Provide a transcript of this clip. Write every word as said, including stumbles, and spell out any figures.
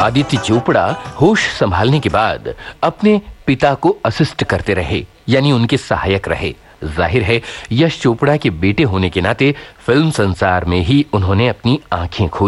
आदित्य चोपड़ा होश संभालने के बाद अपने पिता को असिस्ट करते रहे, यानी उनके सहायक रहे। जाहिर है यश चोपड़ा के बेटे होने के नाते फिल्म संसार में ही उन्होंने अपनी आंखें खोली।